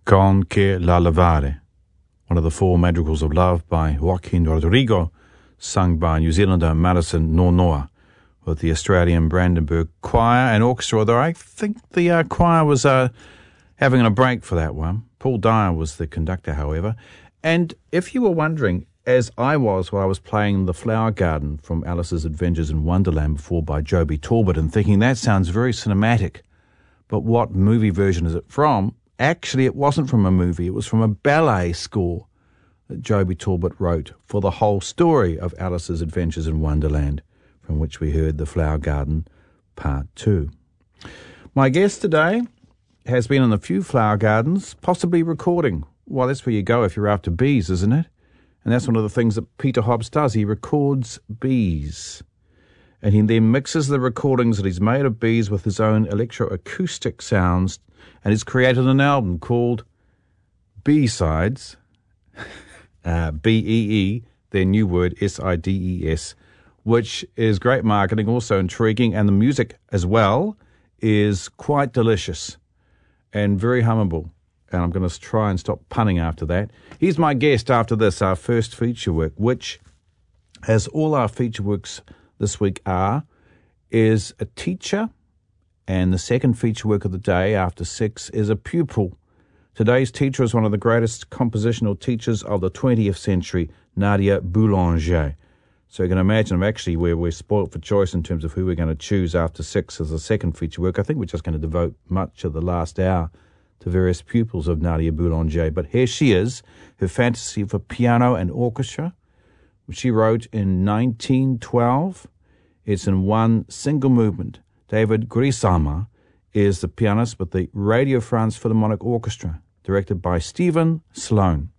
Con que la lavare, one of the four madrigals of love by Joaquin Rodrigo, sung by New Zealander Madison Nonoa, with the Australian Brandenburg Choir and Orchestra, although I think the choir was having a break for that one. Paul Dyer was the conductor, however. And if you were wondering, as I was while I was playing The Flower Garden from Alice's Adventures in Wonderland before by Joby Talbot, and thinking that sounds very cinematic, but what movie version is it from? Actually, it wasn't from a movie. It was from a ballet score that Joby Talbot wrote for the whole story of Alice's Adventures in Wonderland, from which we heard The Flower Garden Part 2. My guest today has been in a few flower gardens, possibly recording. Well, that's where you go if you're after bees, isn't it? And that's one of the things that Peter Hobbs does. He records bees. And he then mixes the recordings that he's made of bees with his own electroacoustic sounds, and he's created an album called B-Sides, B-E-E, their new word, S-I-D-E-S, which is great marketing, also intriguing, and the music as well is quite delicious and very hummable. And I'm going to try and stop punning after that. He's my guest after this, our first feature work, which, as all our feature works this week is a teacher, and the second feature work of the day after 6 is a pupil. Today's teacher is one of the greatest compositional teachers of the 20th century, Nadia Boulanger. So you can imagine actually where we're spoilt for choice in terms of who we're going to choose after 6 as the second feature work. I think we're just going to devote much of the last hour to various pupils of Nadia Boulanger. But here she is, her fantasy for piano and orchestra, which she wrote in 1912. It's in one single movement. David Grisama is the pianist with the Radio France Philharmonic Orchestra, directed by Stephen Sloan.